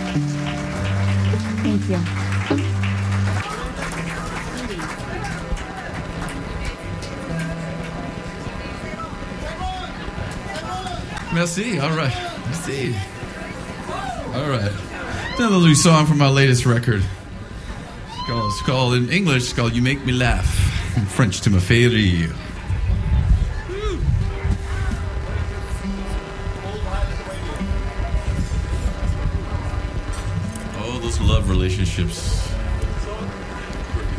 Thank you. Merci. All right. Merci. All right. Another little song from my latest record. It's called in English, it's called You Make Me Laugh. In French, Tu me fais rire. Oh, those love relationships.